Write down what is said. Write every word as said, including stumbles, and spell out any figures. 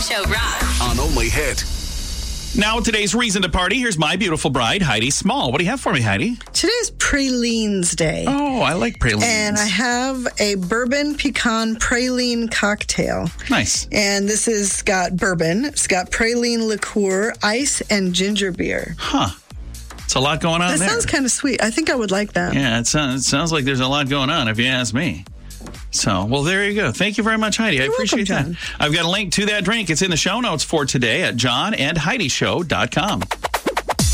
Morning Show Rock. On Only Hit. Now, today's reason to party. Here's my beautiful bride, Heidi Small. What do you have for me, Heidi? Today's Pralines Day. Oh, I like pralines. And I have a bourbon pecan praline cocktail. Nice. And this has got bourbon. It's got praline liqueur, ice, and ginger beer. Huh. It's a lot going on That there. sounds kind of sweet. I think I would like that. Yeah, it sounds, it sounds like there's a lot going on, if you ask me. So, well, there you go. Thank you very much, Heidi. I You're appreciate welcome, that. I've got a link to that drink. It's in the show notes for today at john and heidi show dot com.